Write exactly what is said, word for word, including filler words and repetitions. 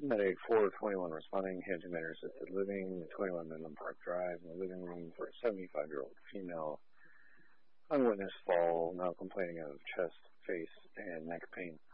Medic four twenty-one responding, Hampton Manor Assisted Living, twenty-one Midland Park Drive, in the living room for a seventy-five-year-old female. Unwitnessed fall, now complaining of chest, face, and neck pain.